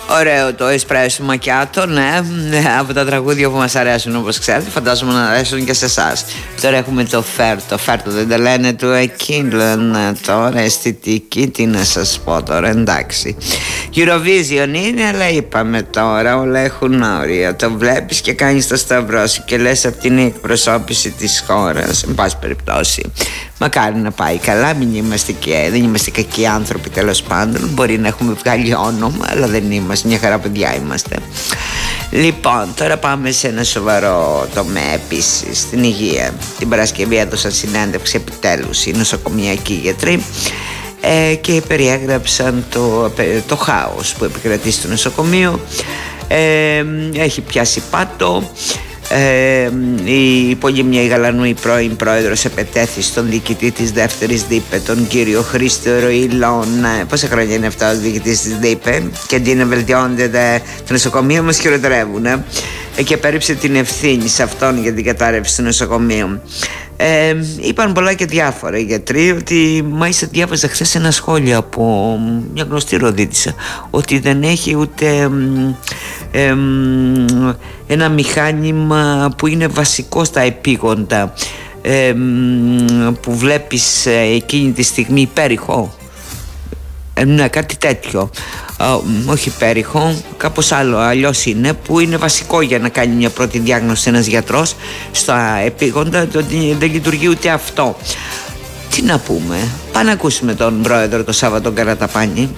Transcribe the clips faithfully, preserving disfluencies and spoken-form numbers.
Ωραίο το espresso macchiato, ναι, από τα τραγούδια που μας αρέσουν, όπως ξέρετε, φαντάζομαι να αρέσουν και σε εσάς. Τώρα έχουμε το φέρτο, φέρτο δεν τα λένε του εκεί, λένε τώρα αισθητική, τι να σας πω τώρα, εντάξει. Eurovision είναι, αλλά είπαμε τώρα, όλα έχουν όρια. Το βλέπεις και κάνεις το σταυρό σου και λες από την εκπροσώπηση της χώρας, εν πάση περιπτώσει. Μακάρι να πάει καλά, μην είμαστε και, δεν είμαστε κακοί άνθρωποι τέλος πάντων. Μπορεί να έχουμε βγάλει όνομα, αλλά δεν είμαστε, μια χαρά παιδιά είμαστε. Λοιπόν, τώρα πάμε σε ένα σοβαρό τομέα επίσης, στην υγεία. Την Παρασκευή έδωσαν συνέντευξη επιτέλους οι νοσοκομιακοί γιατροί ε, και περιέγραψαν το, το χάος που επικρατεί στο νοσοκομείο. Ε, έχει πιάσει πάτο. Ε, η υπογεμιά η Γαλανού, η πρώην πρόεδρος, επετέθη στον διοικητή της δεύτερης ΔΥΠΕ, τον κύριο Χρήστο Ροϊλών. Πόσα χρόνια είναι αυτά ως διοικητής της ΔΥΠΕ, και αντί να βελτιώνεται τα νοσοκομεία μας χειροτερεύουν, ε, και πέριψε την ευθύνη σε αυτόν για την κατάρρευση του νοσοκομείου. Ε, είπαν πολλά και διάφορα οι γιατροί, ότι μάλιστα διάβαζα χθες ένα σχόλιο από μια γνωστή ροδίτισσα ότι δεν έχει ούτε ε, ένα μηχάνημα που είναι βασικό στα επίγοντα, ε, που βλέπεις εκείνη τη στιγμή υπέρηχο. Ναι, κάτι τέτοιο. Uh, όχι υπέρηχο, κάπως άλλο, αλλιώς είναι, που είναι βασικό για να κάνει μια πρώτη διάγνωση ένας γιατρός στα επίγοντα, ότι δεν λειτουργεί ούτε αυτό. Τι να πούμε, πάμε να ακούσουμε τον πρόεδρο το Σάββατο Καραταπάνη.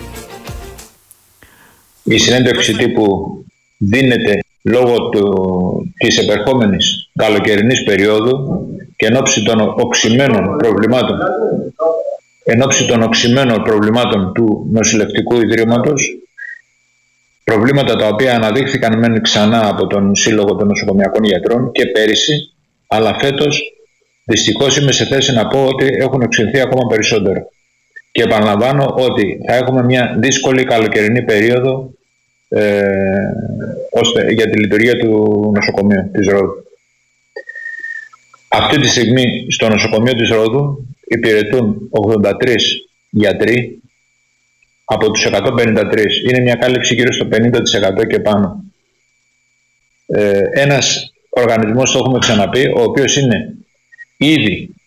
Η συνέντευξη τύπου δίνεται λόγω του, της επερχόμενης καλοκαιρινής περίοδου και εν ώψη των οξυμένων προβλημάτων εν ώψη των οξυμένων προβλημάτων του νοσηλευτικού ιδρύματος, προβλήματα τα οποία αναδείχθηκαν μεν ξανά από τον Σύλλογο των Νοσοκομιακών Γιατρών και πέρυσι, αλλά φέτος δυστυχώς είμαι σε θέση να πω ότι έχουν οξυνθεί ακόμα περισσότερο. Και επαναλαμβάνω ότι θα έχουμε μια δύσκολη καλοκαιρινή περίοδο ε, ώστε, για τη λειτουργία του νοσοκομείου της Ρόδου. Αυτή τη στιγμή στο νοσοκομείο της Ρόδου υπηρετούν ογδόντα τρεις γιατροί από τους εκατόν πενήντα τρεις. Είναι μια κάλυψη γύρω στο πενήντα τοις εκατό και πάνω. Ε, ένας οργανισμός, το έχουμε ξαναπεί, ο οποίος είναι ήδη